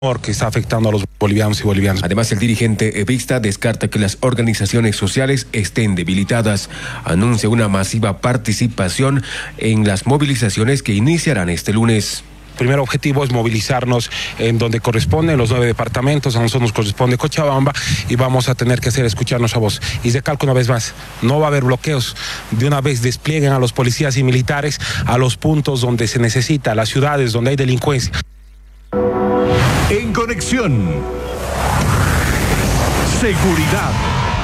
que está afectando a los bolivianos y bolivianas. Además, el dirigente evista descarta que las organizaciones sociales estén debilitadas. Anuncia una masiva participación en las movilizaciones que iniciarán este lunes. El primer objetivo es movilizarnos en donde corresponden los 9 departamentos. A nosotros nos corresponde Cochabamba y vamos a tener que hacer escuchar nuestra voz. Y recalco una vez más, no va a haber bloqueos. De una vez desplieguen a los policías y militares a los puntos donde se necesita, a las ciudades donde hay delincuencia. En conexión, seguridad.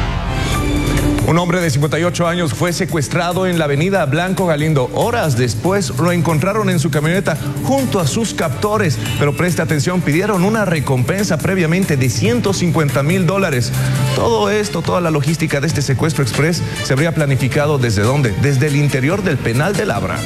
Un hombre de 58 años fue secuestrado en la avenida Blanco Galindo. Horas después lo encontraron en su camioneta junto a sus captores. Pero preste atención, pidieron una recompensa previamente de $150,000. Todo esto, toda la logística de este secuestro express se habría planificado ¿desde dónde? Desde el interior del penal de Labra.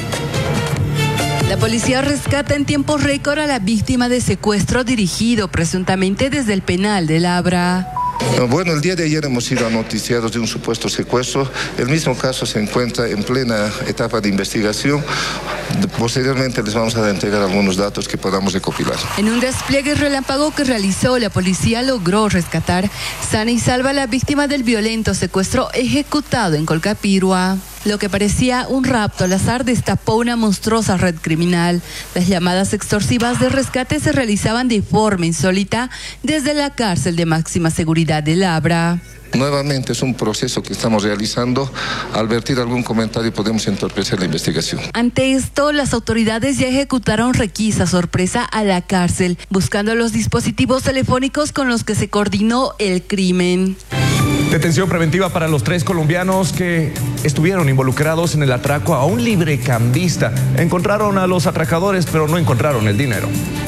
La policía rescata en tiempo récord a la víctima de secuestro dirigido presuntamente desde el penal de Labra. Bueno, el día de ayer hemos sido noticiados de un supuesto secuestro. El mismo caso se encuentra en plena etapa de investigación. Posteriormente les vamos a entregar algunos datos que podamos recopilar. En un despliegue relámpago que realizó, la policía logró rescatar sana y salva a la víctima del violento secuestro ejecutado en Colcapirua. Lo que parecía un rapto al azar destapó una monstruosa red criminal. Las llamadas extorsivas de rescate se realizaban de forma insólita desde la cárcel de máxima seguridad de Labra. Nuevamente es un proceso que estamos realizando. Al vertir algún comentario podemos entorpecer la investigación. Ante esto, las autoridades ya ejecutaron requisa sorpresa a la cárcel, buscando los dispositivos telefónicos con los que se coordinó el crimen. Detención preventiva para los 3 colombianos que estuvieron involucrados en el atraco a un librecambista. Encontraron a los atracadores, pero no encontraron el dinero.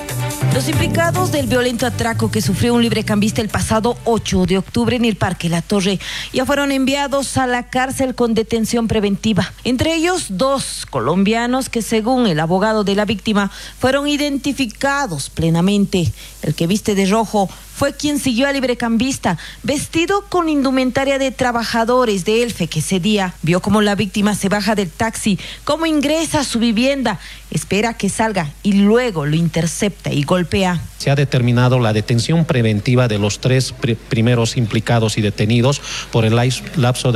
Los implicados del violento atraco que sufrió un librecambista el pasado 8 de octubre en el Parque La Torre ya fueron enviados a la cárcel con detención preventiva. Entre ellos 2 colombianos que, según el abogado de la víctima, fueron identificados plenamente. El que viste de rojo fue quien siguió al librecambista, vestido con indumentaria de trabajadores de Elfe, que ese día vio cómo la víctima se baja del taxi, cómo ingresa a su vivienda, espera que salga y luego lo intercepta y golpea. Se ha determinado la detención preventiva de los 3 primeros implicados y detenidos por el lapso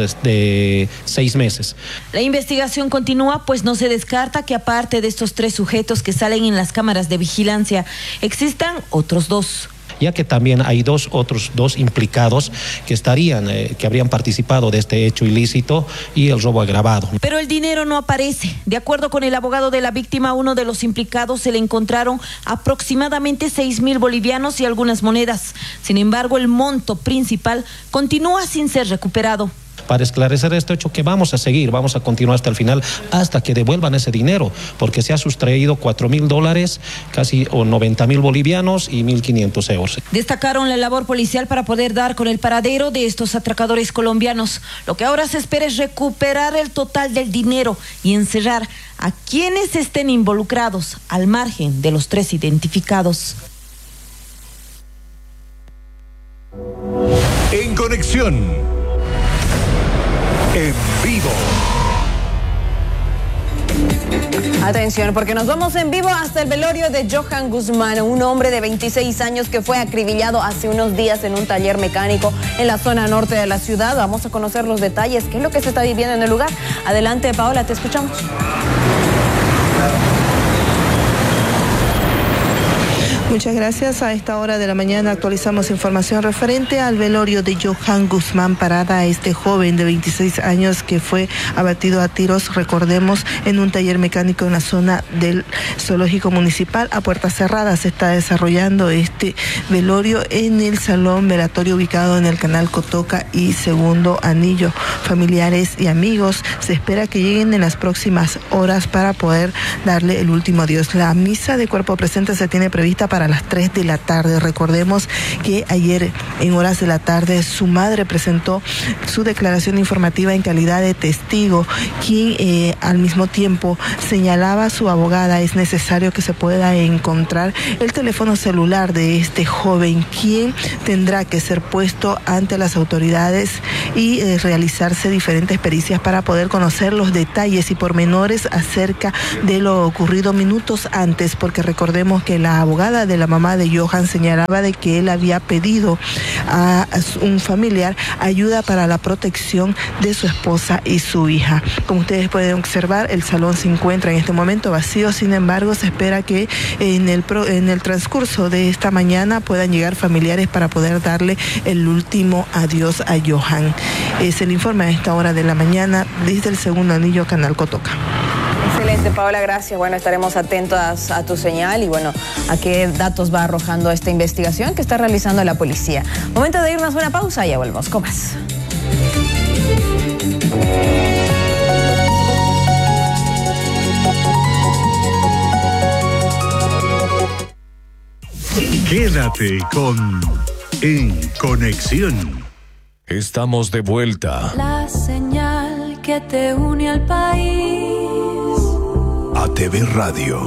de 6 meses. La investigación continúa, pues no se descarta que aparte de estos 3 sujetos que salen en las cámaras de vigilancia, existan otros 2. Ya que también hay otros dos implicados que habrían participado de este hecho ilícito y el robo agravado. Pero el dinero no aparece. De acuerdo con el abogado de la víctima, uno de los implicados se le encontraron aproximadamente 6,000 bolivianos y algunas monedas. Sin embargo, el monto principal continúa sin ser recuperado. Para esclarecer este hecho que vamos a continuar hasta el final, hasta que devuelvan ese dinero, porque se ha sustraído $4,000, casi 90,000 bolivianos y 1.500 euros. Destacaron la labor policial para poder dar con el paradero de estos atracadores colombianos. Lo que ahora se espera es recuperar el total del dinero y encerrar a quienes estén involucrados al margen de los 3 identificados. En conexión, en vivo. Atención, porque nos vamos en vivo hasta el velorio de Johan Guzmán, un hombre de 26 años que fue acribillado hace unos días en un taller mecánico en la zona norte de la ciudad. Vamos a conocer los detalles, qué es lo que se está viviendo en el lugar. Adelante, Paola, te escuchamos. Muchas gracias. A esta hora de la mañana actualizamos información referente al velorio de Johan Guzmán Parada, este joven de 26 años que fue abatido a tiros, recordemos, en un taller mecánico en la zona del zoológico municipal. A puertas cerradas se está desarrollando este velorio en el salón velatorio ubicado en el canal Cotoca y Segundo Anillo. Familiares y amigos se espera que lleguen en las próximas horas para poder darle el último adiós. La misa de cuerpo presente se tiene prevista para las 3 de la tarde. Recordemos que ayer en horas de la tarde su madre presentó su declaración informativa en calidad de testigo, quien al mismo tiempo señalaba a su abogada es necesario que se pueda encontrar el teléfono celular de este joven, quien tendrá que ser puesto ante las autoridades y realizarse diferentes pericias para poder conocer los detalles y pormenores acerca de lo ocurrido minutos antes, porque recordemos que la abogada de la mamá de Johan señalaba de que él había pedido a un familiar ayuda para la protección de su esposa y su hija. Como ustedes pueden observar, el salón se encuentra en este momento vacío, sin embargo se espera que en el transcurso de esta mañana puedan llegar familiares para poder darle el último adiós a Johan. Es el informe a esta hora de la mañana desde el segundo anillo, Canal Cotoca. Excelente, Paola, gracias. Bueno, estaremos atentos a tu señal y bueno, a qué datos va arrojando esta investigación que está realizando la policía. Momento de irnos a una pausa y ya volvemos con más. Quédate con En Conexión. Estamos de vuelta. La señal que te une al país. ATV Radio.